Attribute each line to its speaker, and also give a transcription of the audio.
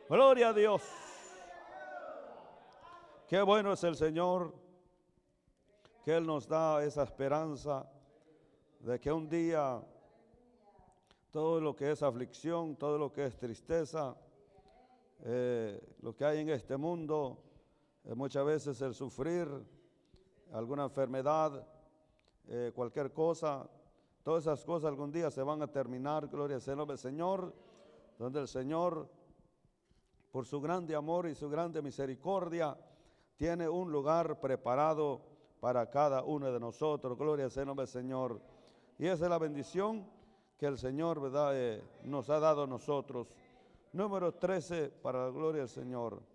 Speaker 1: Gloria a Dios. Qué bueno es el Señor, que Él nos da esa esperanza de que un día todo lo que es aflicción, todo lo que es tristeza, lo que hay en este mundo, muchas veces el sufrir, alguna enfermedad, cualquier cosa, todas esas cosas algún día se van a terminar, gloria al nombre del Señor, donde el Señor, por su grande amor y su grande misericordia, tiene un lugar preparado para cada uno de nosotros, gloria al nombre del Señor. Y esa es la bendición que el Señor, ¿verdad?, nos ha dado a nosotros. Número 13, para la gloria del Señor.